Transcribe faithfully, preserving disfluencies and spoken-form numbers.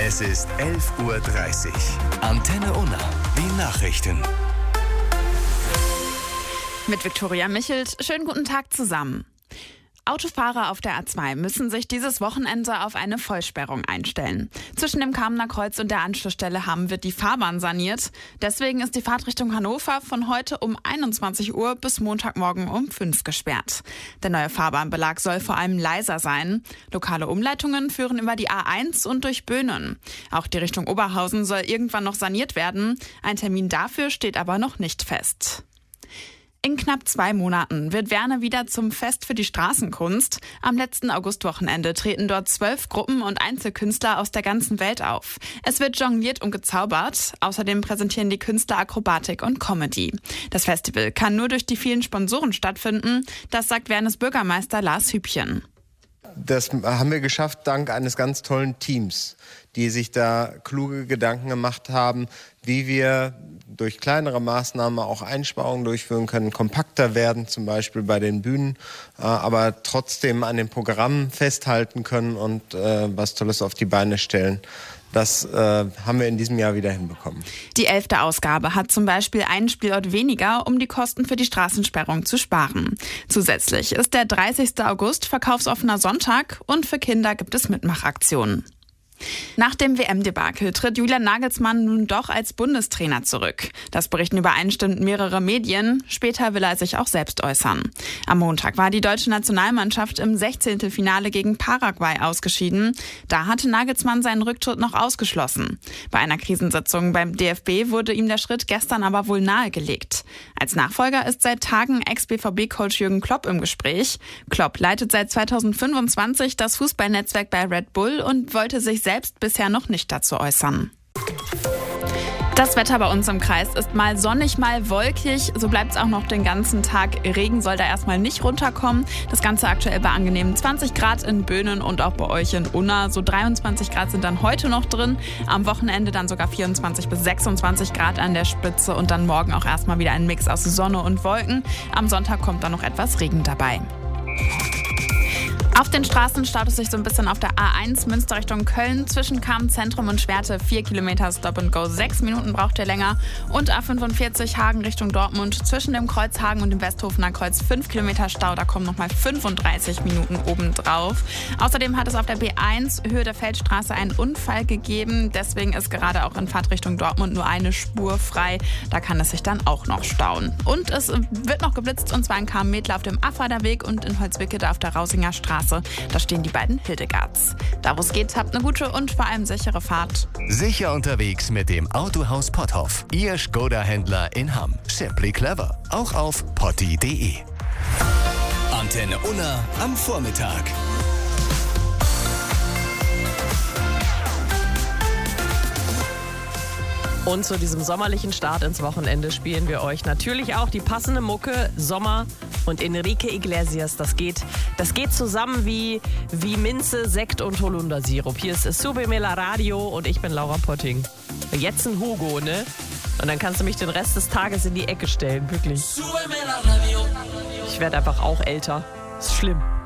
Es ist elf Uhr dreißig. Antenne Unna, die Nachrichten. Mit Viktoria Michelt. Schönen guten Tag zusammen. Autofahrer auf der A zwei müssen sich dieses Wochenende auf eine Vollsperrung einstellen. Zwischen dem Kamener Kreuz und der Anschlussstelle Hamm wird die Fahrbahn saniert. Deswegen ist die Fahrt Richtung Hannover von heute um einundzwanzig Uhr bis Montagmorgen um fünf gesperrt. Der neue Fahrbahnbelag soll vor allem leiser sein. Lokale Umleitungen führen über die A eins und durch Böhnen. Auch die Richtung Oberhausen soll irgendwann noch saniert werden. Ein Termin dafür steht aber noch nicht fest. In knapp zwei Monaten wird Werne wieder zum Fest für die Straßenkunst. Am letzten Augustwochenende treten dort zwölf Gruppen und Einzelkünstler aus der ganzen Welt auf. Es wird jongliert und gezaubert. Außerdem präsentieren die Künstler Akrobatik und Comedy. Das Festival kann nur durch die vielen Sponsoren stattfinden. Das sagt Wernes Bürgermeister Lars Hübchen. Das haben wir geschafft dank eines ganz tollen Teams, die sich da kluge Gedanken gemacht haben, wie wir durch kleinere Maßnahmen auch Einsparungen durchführen können, kompakter werden, zum Beispiel bei den Bühnen, aber trotzdem an den Programmen festhalten können und äh, was Tolles auf die Beine stellen. Das äh, haben wir in diesem Jahr wieder hinbekommen. Die elfte Ausgabe hat zum Beispiel einen Spielort weniger, um die Kosten für die Straßensperrung zu sparen. Zusätzlich ist der dreißigste August verkaufsoffener Sonntag und für Kinder gibt es Mitmachaktionen. Nach dem W M-Debakel tritt Julian Nagelsmann nun doch als Bundestrainer zurück. Das berichten übereinstimmend mehrere Medien. Später will er sich auch selbst äußern. Am Montag war die deutsche Nationalmannschaft im Sechzehntelfinale gegen Paraguay ausgeschieden. Da hatte Nagelsmann seinen Rücktritt noch ausgeschlossen. Bei einer Krisensitzung beim D F B wurde ihm der Schritt gestern aber wohl nahegelegt. Als Nachfolger ist seit Tagen Ex-B V B-Coach Jürgen Klopp im Gespräch. Klopp leitet seit zweitausendfünfundzwanzig das Fußballnetzwerk bei Red Bull und wollte sich selbst bisher noch nicht dazu äußern. Das Wetter bei uns im Kreis ist mal sonnig, mal wolkig. So bleibt es auch noch den ganzen Tag. Regen soll da erstmal nicht runterkommen. Das Ganze aktuell bei angenehmen zwanzig Grad in Böhnen und auch bei euch in Unna. So dreiundzwanzig Grad sind dann heute noch drin. Am Wochenende dann sogar vierundzwanzig bis sechsundzwanzig Grad an der Spitze und dann morgen auch erstmal wieder ein Mix aus Sonne und Wolken. Am Sonntag kommt dann noch etwas Regen dabei. Auf den Straßen staut es sich so ein bisschen auf der A eins Münster Richtung Köln zwischen Kamen-Zentrum und Schwerte. Vier Kilometer Stop and Go, sechs Minuten braucht ihr länger. Und A fünfundvierzig Hagen Richtung Dortmund zwischen dem Kreuz Hagen und dem Westhofener Kreuz fünf Kilometer Stau. Da kommen nochmal fünfunddreißig Minuten obendrauf. Außerdem hat es auf der B eins Höhe der Feldstraße einen Unfall gegeben. Deswegen ist gerade auch in Fahrt Richtung Dortmund nur eine Spur frei. Da kann es sich dann auch noch stauen. Und es wird noch geblitzt und zwar in Kamen-Medler auf dem Affader Weg und in Holzwickede auf der Rausinger Straße. Da stehen die beiden Hildegards. Da wo es geht, habt eine gute und vor allem sichere Fahrt. Sicher unterwegs mit dem Autohaus Potthoff. Ihr Skoda-Händler in Hamm. Simply clever. Auch auf potti punkt de. Antenne Unna am Vormittag. Und zu diesem sommerlichen Start ins Wochenende spielen wir euch natürlich auch die passende Mucke Sommer und Enrique Iglesias. Das geht, das geht zusammen wie, wie Minze, Sekt und Holundersirup. Hier ist Subemela Radio und ich bin Laura Potting. Jetzt ein Hugo, ne? Und dann kannst du mich den Rest des Tages in die Ecke stellen, wirklich. Ich werde einfach auch älter. Ist schlimm.